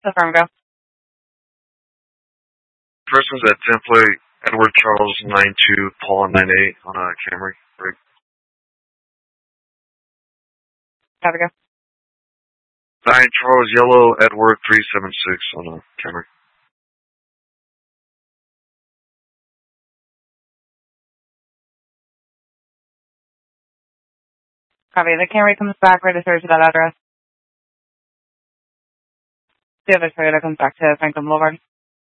Affirm, go. Person's at template Edward Charles 92 Paul 98 on a Camry rig. Copy, go. 9 Charles Yellow Edward 376 on a Camry. Copy. The Camry comes back registered to that address. The other Toyota comes back to Franklin Boulevard.